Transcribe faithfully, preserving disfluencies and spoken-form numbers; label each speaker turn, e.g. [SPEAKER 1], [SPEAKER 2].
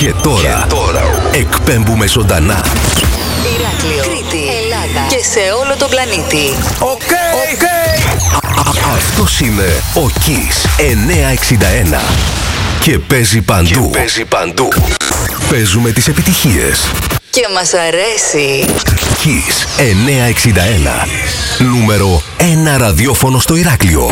[SPEAKER 1] Και τώρα,
[SPEAKER 2] και τώρα
[SPEAKER 1] εκπέμπουμε ζωντανά
[SPEAKER 3] Ηράκλειο, Κρήτη, Ελλάδα και σε όλο τον πλανήτη.
[SPEAKER 1] Οκ, okay, okay. Αυτός είναι ο Kiss εννιακόσια εξήντα ένα και παίζει παντού.
[SPEAKER 2] Και παίζει παντού.
[SPEAKER 1] Παίζουμε τις επιτυχίες
[SPEAKER 3] Και μας αρέσει.
[SPEAKER 1] Kiss εννιακόσια εξήντα ένα, νούμερο ένα ραδιόφωνο στο Ηράκλειο.